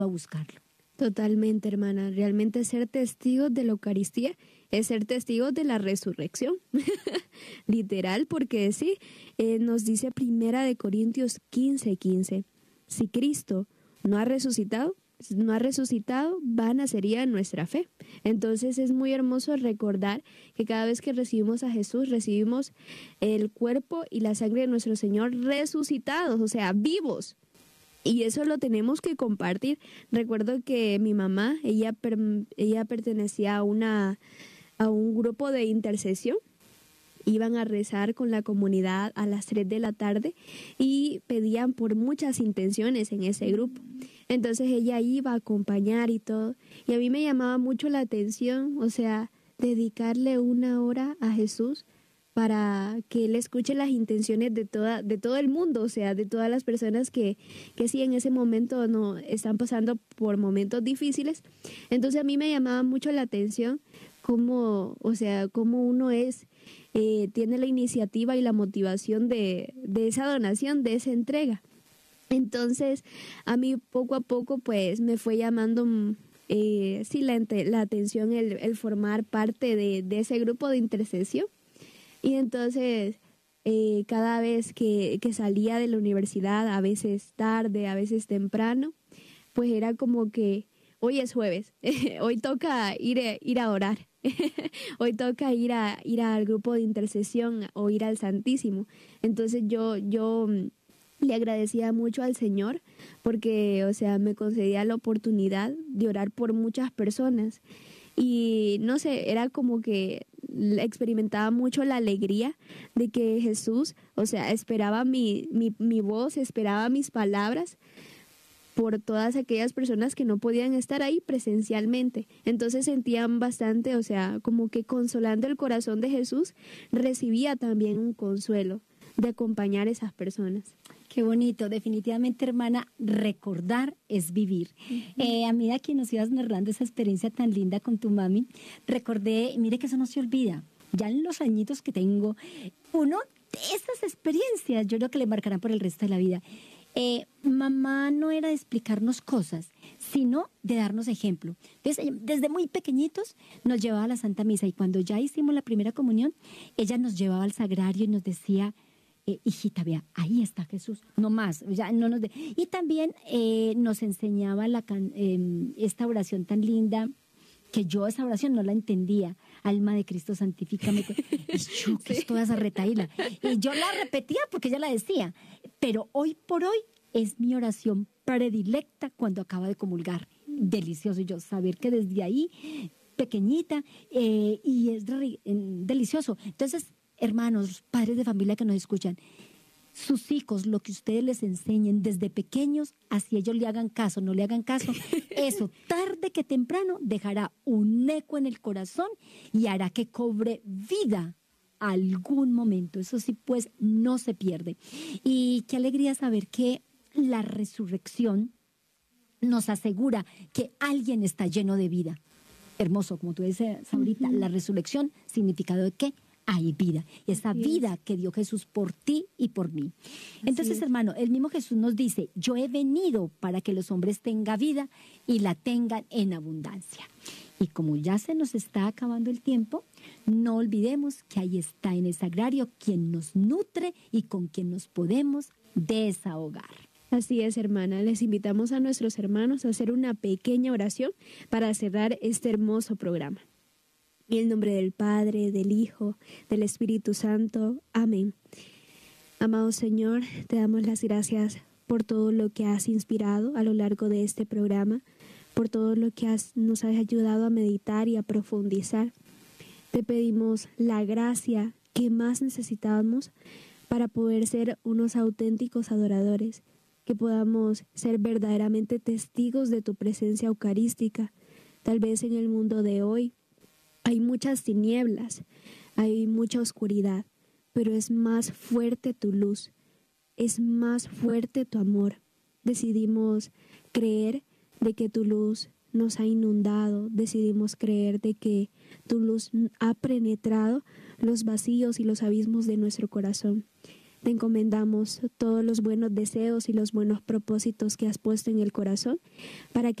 a buscarlo. Totalmente, hermana. Realmente ser testigos de la Eucaristía es ser testigos de la resurrección. Literal, porque sí, nos dice 1 Corintios 15:15. Si Cristo no ha resucitado, vana sería nuestra fe. Entonces es muy hermoso recordar que cada vez que recibimos a Jesús, recibimos el cuerpo y la sangre de nuestro Señor resucitados, o sea, vivos. Y eso lo tenemos que compartir. Recuerdo que mi mamá, ella pertenecía a un grupo de intercesión. Iban a rezar con la comunidad a las 3 de la tarde y pedían por muchas intenciones en ese grupo. Entonces ella iba a acompañar y todo. Y a mí me llamaba mucho la atención, o sea, dedicarle 1 hora a Jesús para que Él escuche las intenciones de todo el mundo, o sea, de todas las personas que sí en ese momento no están pasando por momentos difíciles. Entonces a mí me llamaba mucho la atención cómo uno tiene la iniciativa y la motivación de esa donación, de esa entrega. Entonces a mí poco a poco pues me fue llamando la atención el formar parte de ese grupo de intercesión. Y entonces cada vez que salía de la universidad, a veces tarde, a veces temprano, pues era como que hoy es jueves, hoy toca ir a orar, hoy toca ir al grupo de intercesión o ir al Santísimo. Entonces yo le agradecía mucho al Señor porque, o sea, me concedía la oportunidad de orar por muchas personas. Y no sé, era como que experimentaba mucho la alegría de que Jesús, o sea, esperaba mi voz, esperaba mis palabras por todas aquellas personas que no podían estar ahí presencialmente. Entonces sentían bastante, o sea, como que consolando el corazón de Jesús, recibía también un consuelo de acompañar a esas personas. Qué bonito, definitivamente, hermana, recordar es vivir. A medida que nos ibas narrando esa experiencia tan linda con tu mami, recordé, mire que eso no se olvida, ya en los añitos que tengo, uno de esas experiencias yo creo que le marcarán por el resto de la vida. Mamá no era de explicarnos cosas, sino de darnos ejemplo. Desde muy pequeñitos nos llevaba a la Santa Misa y cuando ya hicimos la primera comunión, ella nos llevaba al sagrario y nos decía: hijita, vea, ahí está Jesús, no más, ya no nos y también nos enseñaba esta oración tan linda, que yo esa oración no la entendía. Alma de Cristo, santifícame. Y yo, que es toda esa retaíla. Y yo la repetía porque ella la decía, pero hoy por hoy es mi oración predilecta cuando acaba de comulgar. Delicioso, y yo saber que desde ahí, pequeñita, y es delicioso. Entonces, hermanos, padres de familia que nos escuchan, sus hijos, lo que ustedes les enseñen desde pequeños, así ellos le hagan caso, no le hagan caso, eso tarde que temprano dejará un eco en el corazón y hará que cobre vida algún momento. Eso sí, pues no se pierde. Y qué alegría saber que la resurrección nos asegura que alguien está lleno de vida. Hermoso, como tú dices ahorita, la resurrección, significado de qué. Hay vida, y esa vida que dio Jesús por ti y por mí. Entonces, hermano, el mismo Jesús nos dice: yo he venido para que los hombres tengan vida y la tengan en abundancia. Y como ya se nos está acabando el tiempo, no olvidemos que ahí está en el sagrario quien nos nutre y con quien nos podemos desahogar. Así es, hermana. Les invitamos a nuestros hermanos a hacer una pequeña oración para cerrar este hermoso programa. En el nombre del Padre, del Hijo, del Espíritu Santo. Amén. Amado Señor, te damos las gracias por todo lo que has inspirado a lo largo de este programa, por todo lo que nos has ayudado a meditar y a profundizar. Te pedimos la gracia que más necesitamos para poder ser unos auténticos adoradores, que podamos ser verdaderamente testigos de tu presencia eucarística. Tal vez en el mundo de hoy hay muchas tinieblas, hay mucha oscuridad, pero es más fuerte tu luz, es más fuerte tu amor. Decidimos creer de que tu luz nos ha inundado, decidimos creer de que tu luz ha penetrado los vacíos y los abismos de nuestro corazón. te encomendamos todos los buenos deseos y los buenos propósitos que has puesto en el corazón para que